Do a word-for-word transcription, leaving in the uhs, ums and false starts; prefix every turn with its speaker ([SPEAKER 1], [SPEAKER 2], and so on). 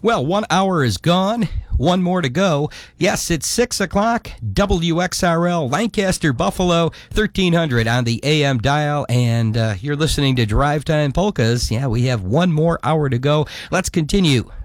[SPEAKER 1] Well, one hour is gone. One more to go. Yes, it's six o'clock. W X R L, Lancaster, Buffalo, thirteen hundred on the A M dial. And uh, you're listening to Drive Time Polkas. Yeah, we have one more hour to go. Let's continue